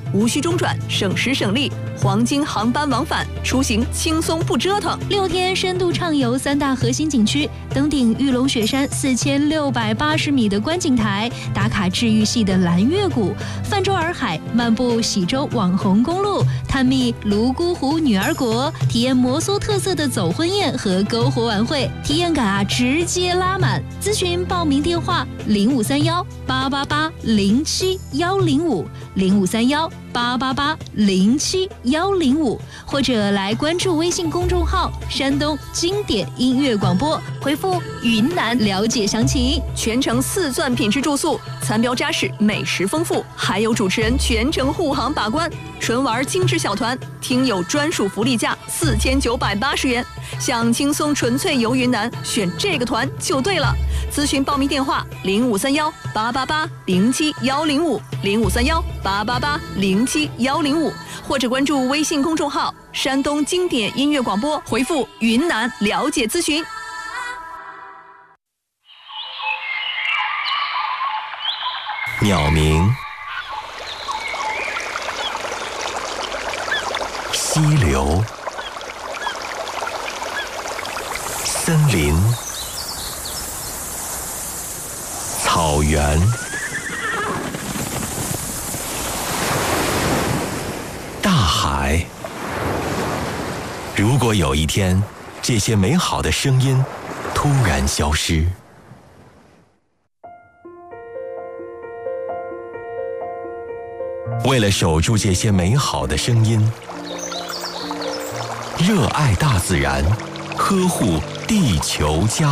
无需中转，省时省力，黄金航班往返，出行轻松不折腾。 6天深度畅游3大核心景区，登顶玉龙雪山4680米的观景台，打卡治愈系的蓝月谷，泛舟洱海，漫步喜洲网红公路，探秘泸沽湖女儿国，体验摩梭特色的走婚宴和篝火晚会，体验感直接拉满。咨询报名电话05318808050531880805，或者来关注微信公众号山东经典音乐广播，回复云南了解详情。 全程4钻品质住宿，餐标扎实，美食丰富，还有主持人全程护航把关。纯玩精致小团，听友专属福利价4980元。想轻松纯粹游云南，选这个团就对了。咨询报名电话053188080505，0531880805，或者关注微信公众号山东经典音乐广播，回复云南了解咨询。 鸟鸣，溪流，森林，草原，大海。如果有一天，这些美好的声音突然消失，为了守住这些美好的声音，热爱大自然，呵护地球家。